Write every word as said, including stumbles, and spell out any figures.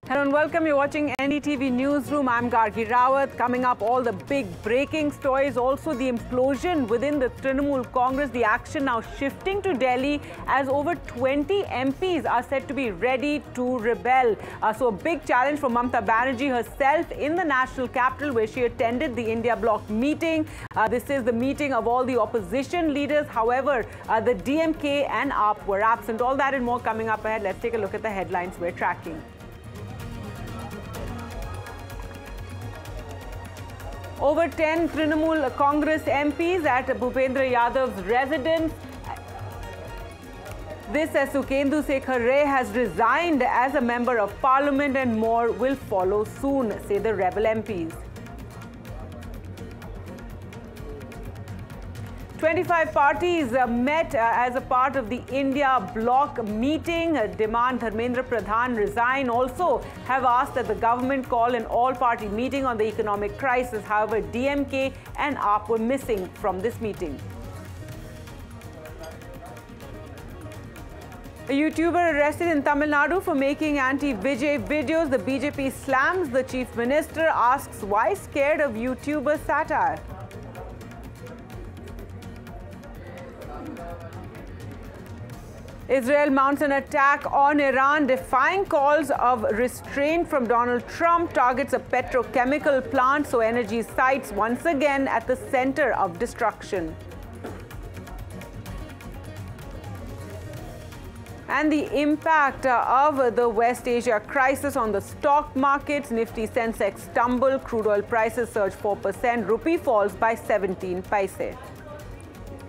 Hello and welcome. You're watching N D T V Newsroom. I'm Gargi Rawat. Coming up, all the big breaking stories. Also, the implosion within the Trinamool Congress. The action now shifting to Delhi as over twenty M Ps are said to be ready to rebel. Uh, so, a big challenge for Mamata Banerjee herself in the national capital, where she attended the India Bloc meeting. Uh, this is the meeting of all the opposition leaders. However, uh, the D M K and A P were absent. All that and more coming up ahead. Let's take a look at the headlines we're tracking. Over ten Trinamool Congress M Ps at Bhupendra Yadav's residence. This as Sukhendu Sekhar Ray has resigned as a member of parliament, and more will follow soon, say the rebel M Ps. twenty-five parties uh, met uh, as a part of the India Bloc meeting. Uh, demand Dharmendra Pradhan resign. Also have asked that the government call an all-party meeting on the economic crisis. However, D M K and A P were missing from this meeting. A YouTuber arrested in Tamil Nadu for making anti-Vijay videos. The B J P slams the chief minister, asks why scared of YouTuber satire. Israel mounts an attack on Iran, defying calls of restraint from Donald Trump, targets a petrochemical plant, so energy sites once again at the center of destruction. And the impact of the West Asia crisis on the stock markets. Nifty Sensex tumble, crude oil prices surge four percent, rupee falls by seventeen paise.